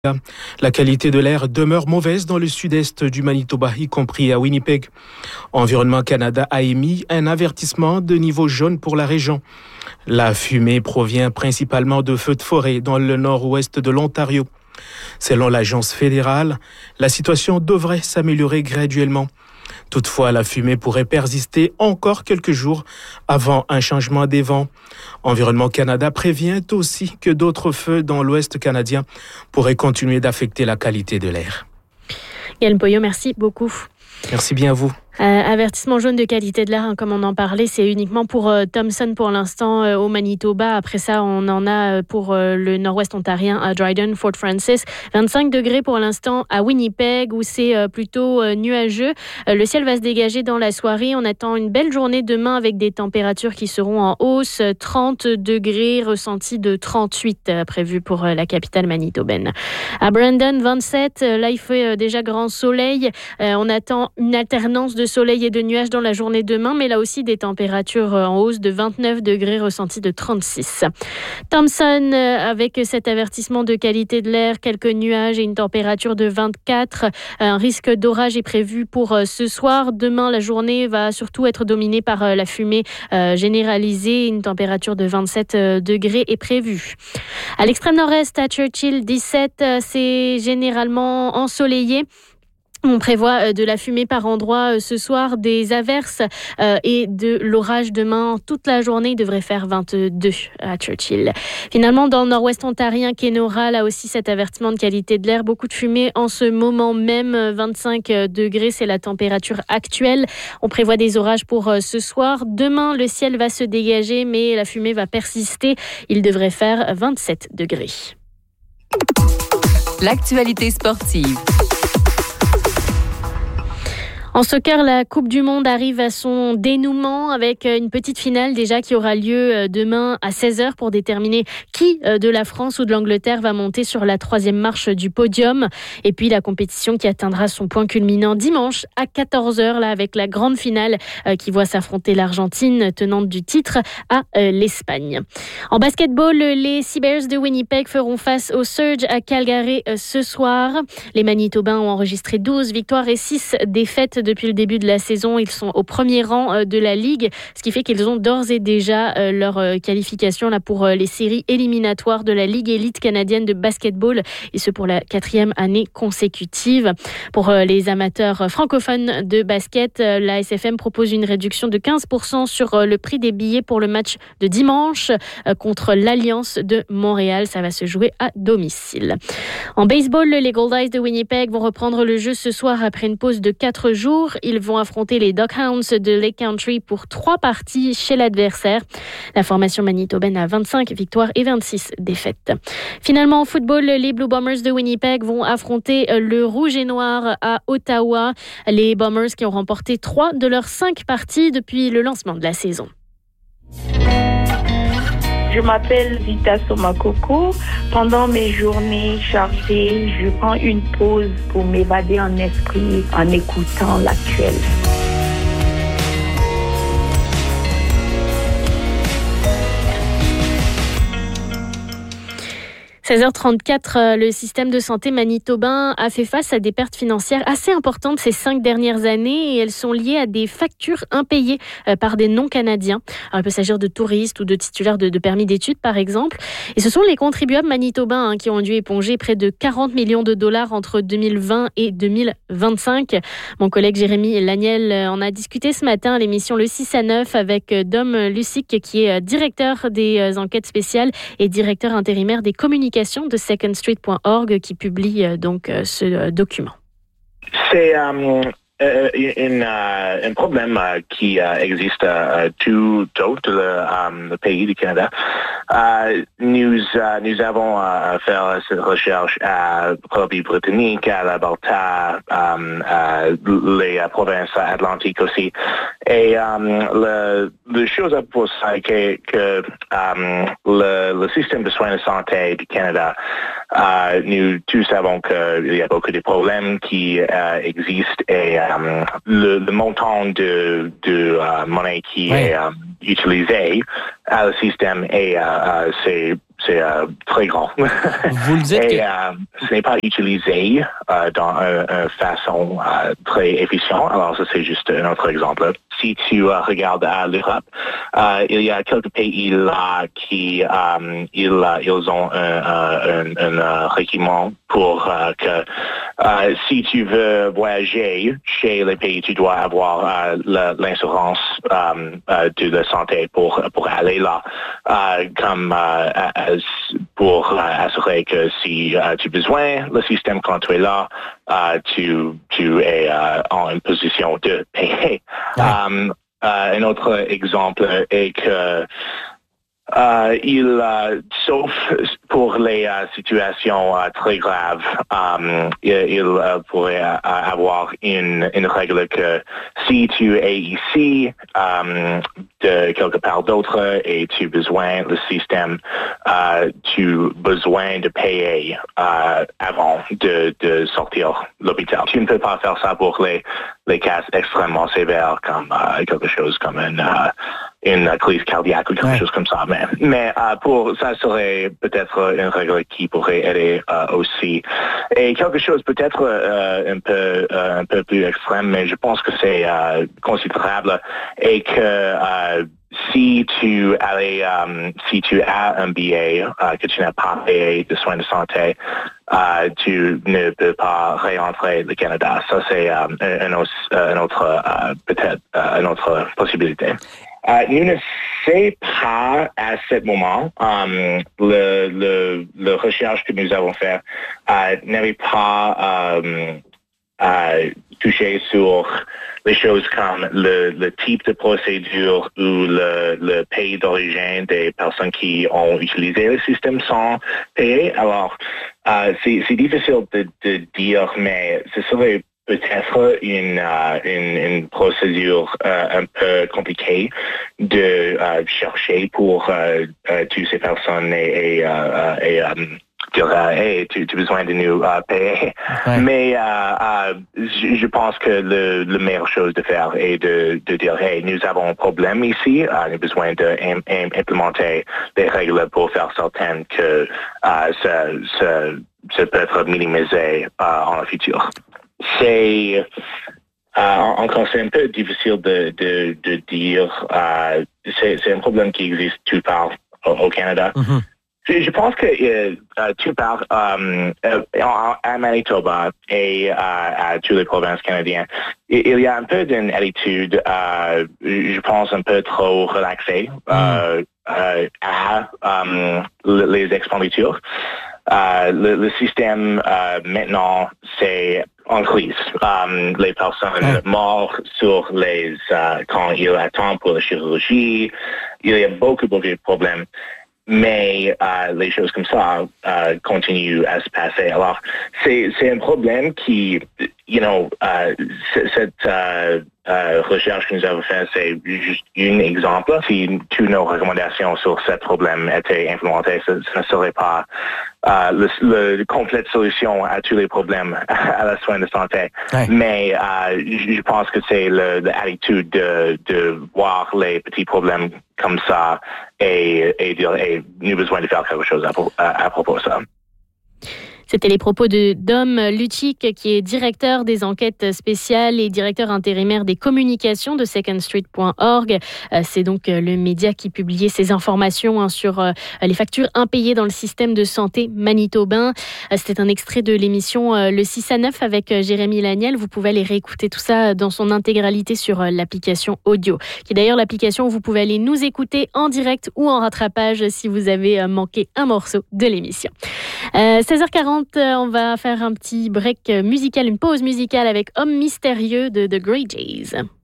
La qualité de l'air demeure mauvaise dans le sud-est du Manitoba, y compris à Winnipeg. Environnement Canada a émis un avertissement de niveau jaune pour la région. La fumée provient principalement de feux de forêt dans le nord-ouest de l'Ontario. Selon l'agence fédérale, la situation devrait s'améliorer graduellement. Toutefois, la fumée pourrait persister encore quelques jours avant un changement des vents. Environnement Canada prévient aussi que d'autres feux dans l'ouest canadien pourraient continuer d'affecter la qualité de l'air. Yann Poyot, merci beaucoup. Merci bien à vous. Avertissement jaune de qualité de l'air, comme on en parlait, c'est uniquement pour Thompson pour l'instant au Manitoba. Après ça, on en a pour le nord-ouest ontarien à Dryden, Fort Francis. 25 degrés pour l'instant à Winnipeg où c'est plutôt nuageux. Le ciel va se dégager dans la soirée. On attend une belle journée demain avec des températures qui seront en hausse. 30 degrés, ressenti de 38 prévu pour la capitale manitobaine. À Brandon, 27. Là, il fait déjà grand soleil. On attend une alternance de soleil et de nuages dans la journée demain, mais là aussi des températures en hausse de 29 degrés, ressenti de 36. Thompson, avec cet avertissement de qualité de l'air, quelques nuages et une température de 24. Un risque d'orage est prévu pour ce soir. Demain, la journée va surtout être dominée par la fumée généralisée. Une température de 27 degrés est prévue. À l'extrême nord-est, à Churchill, 17, c'est généralement ensoleillé. On prévoit de la fumée par endroits ce soir, des averses et de l'orage demain. Toute la journée, il devrait faire 22 à Churchill. Finalement, dans le nord-ouest ontarien, Kenora, là aussi cet avertissement de qualité de l'air. Beaucoup de fumée en ce moment même, 25 degrés, c'est la température actuelle. On prévoit des orages pour ce soir. Demain, le ciel va se dégager, mais la fumée va persister. Il devrait faire 27 degrés. L'actualité sportive. En soccer, la Coupe du Monde arrive à son dénouement avec une petite finale déjà qui aura lieu demain à 16h pour déterminer qui de la France ou de l'Angleterre va monter sur la 3e marche du podium. Et puis la compétition qui atteindra son point culminant dimanche à 14h là, avec la grande finale qui voit s'affronter l'Argentine, tenante du titre, à l'Espagne. En basketball, les Seabears de Winnipeg feront face aux Surge à Calgary ce soir. Les Manitobains ont enregistré 12 victoires et 6 défaites depuis le début de la saison. Ils sont au premier rang de la Ligue, ce qui fait qu'ils ont d'ores et déjà leur qualification là, pour les séries éliminatoires de la Ligue élite canadienne de basketball, et ce pour la 4e année consécutive. Pour les amateurs francophones de basket, la SFM propose une réduction de 15% sur le prix des billets pour le match de dimanche contre l'Alliance de Montréal. Ça va se jouer à domicile. En baseball, les Gold Eyes de Winnipeg vont reprendre le jeu ce soir après une pause de 4 jours. Ils vont affronter les Duckhounds de Lake Country pour 3 parties chez l'adversaire. La formation manitobaine a 25 victoires et 26 défaites. Finalement, en football, les Blue Bombers de Winnipeg vont affronter le Rouge et Noir à Ottawa. Les Bombers qui ont remporté 3 de leurs 5 parties depuis le lancement de la saison. Je m'appelle Vita Somakoko. Pendant mes journées chargées, je prends une pause pour m'évader en esprit en écoutant l'actuel. 16h34, le système de santé manitobain a fait face à des pertes financières assez importantes ces 5 dernières années et elles sont liées à des factures impayées par des non-canadiens. Alors, il peut s'agir de touristes ou de titulaires de permis d'études par exemple. Et ce sont les contribuables manitobains qui ont dû éponger près de 40 millions de dollars entre 2020 et 2025. Mon collègue Jérémy Laniel en a discuté ce matin à l'émission Le 6 à 9 avec Dom Lucic qui est directeur des enquêtes spéciales et directeur intérimaire des communications de secondstreet.org qui publie donc ce document. C'est un problème qui existe tout le pays du Canada. Nous avons fait cette recherche à Colombie-Britannique, à l'Alberta, les provinces atlantiques aussi. Et la chose pour ça est que le système de soins de santé du Canada, nous tous savons qu'il y a beaucoup de problèmes qui existent et le montant de monnaie qui est utilisé à le système est très grand. Vous le dites et ce n'est pas utilisé dans une façon très efficiente. Alors ça, c'est juste un autre exemple. Si tu regardes à l'Europe, il y a quelques pays là qui ils ont un règlement pour que si tu veux voyager chez les pays, tu dois avoir l'assurance de la santé pour aller là, comme pour assurer que si tu as besoin, le système quand tu es là, tu es en une position de payer. Un autre exemple est que sauf pour les situations très graves, il pourrait avoir une règle que si tu es ici de quelque part d'autre et tu as besoin du système, tu as besoin de payer avant de sortir de l'hôpital. Tu ne peux pas faire ça pour les cas extrêmement sévères comme quelque chose comme une crise cardiaque ou quelque chose comme ça. Mais pour ça serait peut-être une règle qui pourrait aider aussi. Et quelque chose peut-être un peu plus extrême, mais je pense que c'est considérable, et que si tu as un billet que tu n'as pas payé de soins de santé, tu ne peux pas réentrer le Canada. Ça, c'est une autre possibilité. Nous ne savons pas à ce moment, le recherche que nous avons fait n'avait pas touché sur les choses comme le type de procédure ou le pays d'origine des personnes qui ont utilisé le système sans payer. Alors, c'est difficile de dire, mais ce serait peut-être une procédure un peu compliquée de chercher pour toutes ces personnes et dire hey, tu as besoin de nous payer. Mais je pense que la meilleure chose de faire est de dire hey, nous avons un problème ici, nous avons besoin d'implémenter des règles pour faire certain que ça peut être minimisé en le futur. C'est encore c'est un peu difficile de dire. C'est un problème qui existe tout part au Canada. Mm-hmm. Je pense que tout part à Manitoba et à toutes les provinces canadiennes. Il y a un peu d'une attitude, je pense, un peu trop relaxée à les expenditures. Le système maintenant, c'est en crise. Les personnes mortes sur quand ils attendent pour la chirurgie, il y a beaucoup de problèmes. Mais les choses comme ça continuent à se passer. Alors, c'est un problème qui, cette recherche que nous avons faite, c'est juste un exemple. Si toutes nos recommandations sur ce problème étaient implémentées, ce ne serait pas la complète solution à tous les problèmes à la soin de santé. Ouais. Mais je pense que c'est l'attitude de voir les petits problèmes comme ça et dire hey, nous avons besoin de faire quelque chose à propos de ça. C'était les propos de Dom Lucic, qui est directeur des enquêtes spéciales et directeur intérimaire des communications de secondstreet.org. C'est donc le média qui publiait ces informations sur les factures impayées dans le système de santé manitobain. C'était un extrait de l'émission Le 6 à 9 avec Jérémy Laniel. Vous pouvez aller réécouter tout ça dans son intégralité sur l'application audio, qui est d'ailleurs l'application où vous pouvez aller nous écouter en direct ou en rattrapage si vous avez manqué un morceau de l'émission. 16h40, on va faire un petit break musical, une pause musicale avec Homme mystérieux de The Grey Jays.